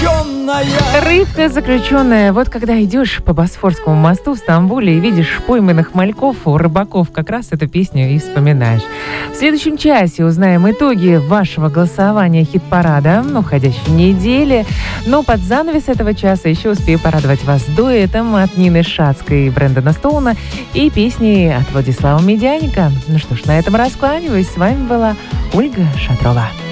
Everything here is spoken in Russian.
заключенная. Рыбка заключенная. Вот когда идешь по Босфорскому мосту в Стамбуле и видишь пойманных мальков у рыбаков, как раз эту песню и вспоминаешь. В следующем часе узнаем итоги вашего голосования хит-парада уходящей недели. Но под занавес этого часа еще успею порадовать вас дуэтом от Нины Шацкой и Брэндона Стоуна и песней от Владислава Медяника. Ну что ж, на этом раскланиваюсь. С вами была Ольга Шатрова.